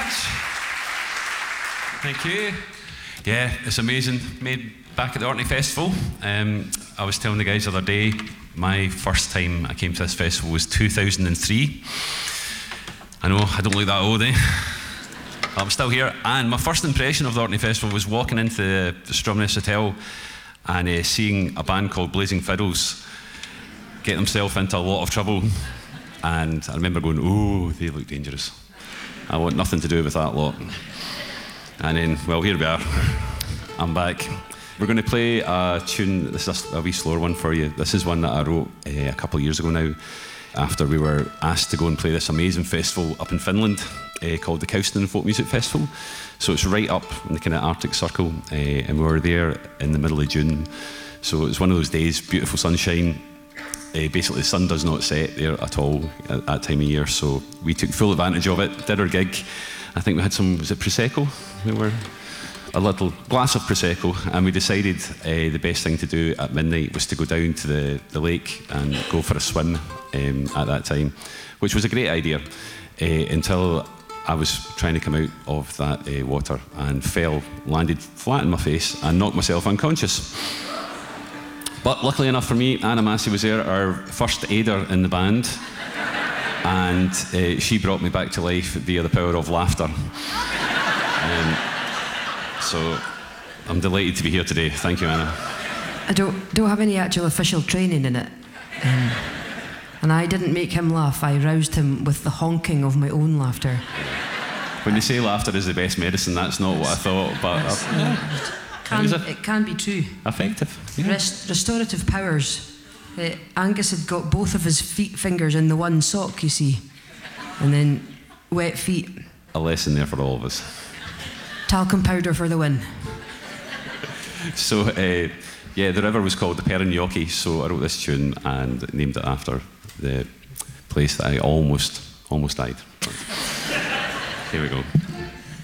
much. Thank you. Yeah, it's amazing. Made back at the Orkney Festival. I was telling the guys the other day, my first time I came to this festival was 2003. I know, I don't look that old, eh? I'm still here. And my first impression of the Orkney Festival was walking into the Stromness Hotel and seeing a band called Blazing Fiddles get themselves into a lot of trouble. And I remember going, oh, they look dangerous. I want nothing to do with that lot. And then, well, here we are. I'm back. We're going to play a tune. This is a wee slower one for you. This is one that I wrote a couple of years ago now, after we were asked to go and play this amazing festival up in Finland called the Kauston Folk Music Festival. So it's right up in the kind of Arctic Circle, and we were there in the middle of June. So it was one of those days, beautiful sunshine. Basically, the sun does not set there at all at that time of year, so we took full advantage of it, did our gig. I think we had some, was it Prosecco? We were a little glass of Prosecco, and we decided the best thing to do at midnight was to go down to the lake and go for a swim at that time, which was a great idea until I was trying to come out of that water and fell, landed flat on my face and knocked myself unconscious. But luckily enough for me, Anna Massey was there, our first aider in the band, and she brought me back to life via the power of laughter. So I'm delighted to be here today. Thank you, Anna. I don't have any actual official training in it. And I didn't make him laugh. I roused him with the honking of my own laughter. When they say laughter is the best medicine, that's not what I thought, but... It can be true. Effective. Yeah. Restorative powers. Angus had got both of his fingers in the one sock, you see. And then wet feet. A lesson there for all of us. Talcum powder for the win. So, yeah, the river was called the Perignoki, so I wrote this tune and named it after the place that I almost died. Here we go.